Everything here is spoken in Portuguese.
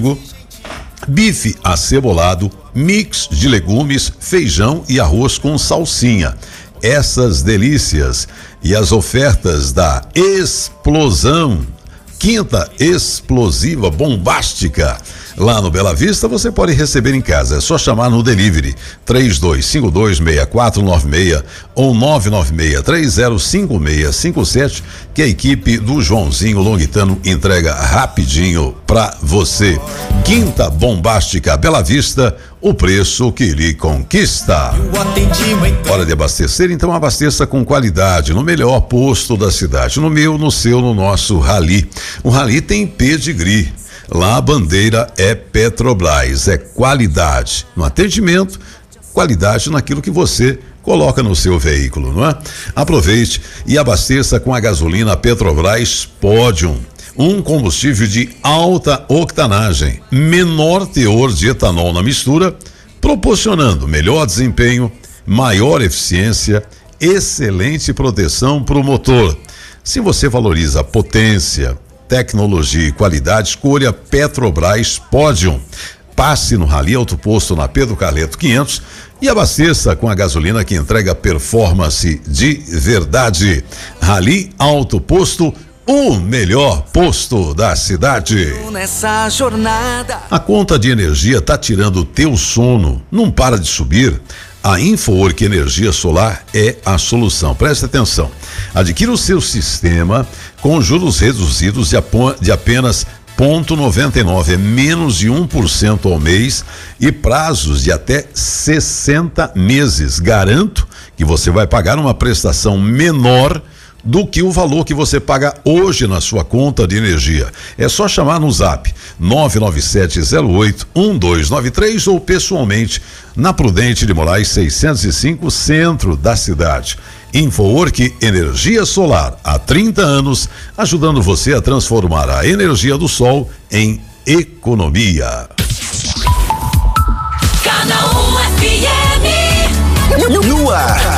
frango, bife acebolado, mix de legumes, feijão e arroz com salsinha. Essas delícias e as ofertas da Explosão, quinta explosiva bombástica. Lá no Bela Vista você pode receber em casa, é só chamar no delivery 32526496 ou 996305657 que a equipe do Joãozinho Longuitano entrega rapidinho pra você. Quinta bombástica Bela Vista, o preço que lhe conquista. Hora de abastecer, então abasteça com qualidade no melhor posto da cidade, no meu, no seu, no nosso Rally. O Rally tem pedigree. Lá a bandeira é Petrobras, é qualidade no atendimento, qualidade naquilo que você coloca no seu veículo, não é? Aproveite e abasteça com a gasolina Petrobras Podium, um combustível de alta octanagem, menor teor de etanol na mistura, proporcionando melhor desempenho, maior eficiência, excelente proteção para o motor. Se você valoriza potência, tecnologia e qualidade, escolha Petrobras Podium. Passe no Rally Auto Posto na Pedro Carleto 500 e abasteça com a gasolina que entrega performance de verdade. Rally Auto Posto, o melhor posto da cidade. Nessa jornada. A conta de energia tá tirando o teu sono, não para de subir? A InfoWorks Energia Solar é a solução. Preste atenção. Adquira o seu sistema com juros reduzidos de apenas 0,99, é menos de 1% ao mês e prazos de até 60 meses. Garanto que você vai pagar uma prestação menor do que o valor que você paga hoje na sua conta de energia. É só chamar no Zap 99708-1293 ou pessoalmente na Prudente de Moraes 605, centro da cidade. InfoWorks Energia Solar, há 30 anos, ajudando você a transformar a energia do sol em economia. Canal 1 FM. No ar.